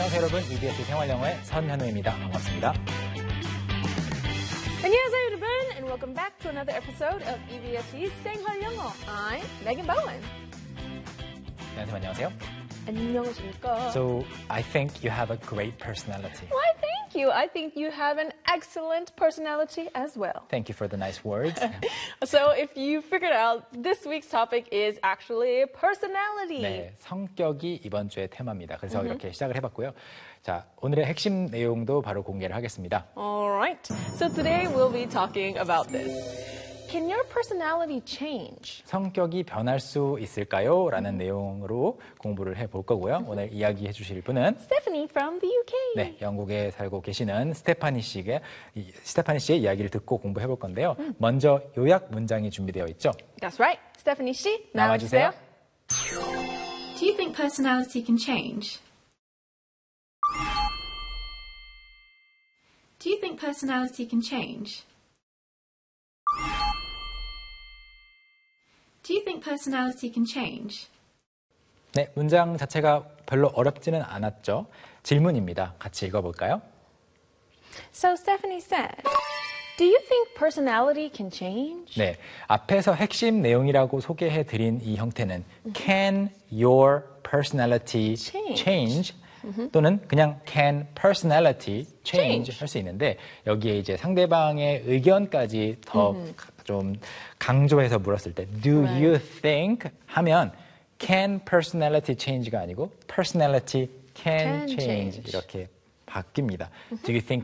안녕하세요 여러분, EBS 생활영어의 선현우입니다. 반갑습니다. 안녕하세요 여러분, and welcome back to another episode of EBS's 생활영어. I'm Megan Bowen. 안녕하세요. 안녕하십니까? So, I think you have a great personality. Why, thank you. I think you have an excellent personality as well. Thank you for the nice words. So, if you figured out, this week's topic is actually personality. 네, 성격이 이번 주의 테마입니다. 그래서 이렇게 시작을 해봤고요. 자, 오늘의 핵심 내용도 바로 공개를 하겠습니다. Alright, so today we'll be talking about this. Can your personality change? 성격이 변할 수 있을까요? 라는 내용으로 공부를 해볼 거고요. 오늘 이야기해 주실 분은 Stephanie from the UK. 네, 영국에 살고 계시는 스테파니 씨의 이야기를 듣고 공부해 볼 건데요. 먼저 요약 문장이 준비되어 있죠. That's right. Stephanie 씨, 나와주세요. Do you think personality can change? Do you think personality can change? Do you think personality can change? 네, 문장 자체가 별로 어렵지는 않았죠. 질문입니다. 같이 읽어볼까요? So Stephanie said, do you think personality can change? 네, 앞에서 핵심 내용이라고 소개해드린 이 형태는 Can your personality change? 또는 그냥 Can personality change? 할 수 있는데 여기에 이제 상대방의 의견까지 더 좀 강조해서 물었을 때 Do you think? 하면 Can personality change가 아니고 Personality can change 이렇게 바뀝니다. Do you think